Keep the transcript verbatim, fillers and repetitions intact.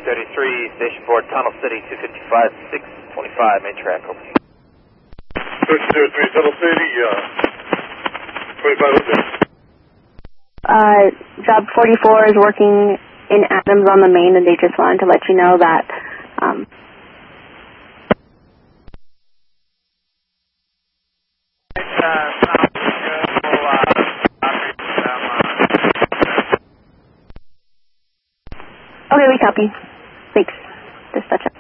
thirty-three, Station Board, Tunnel City, two fifty-five, six twenty-five, main track, over. Station zero three, Tunnel City, uh, twenty-five, over. Uh, job forty-four is working in Adams on the main, and they just wanted to let you know that, um, okay, we copy. Thanks. Dispatch.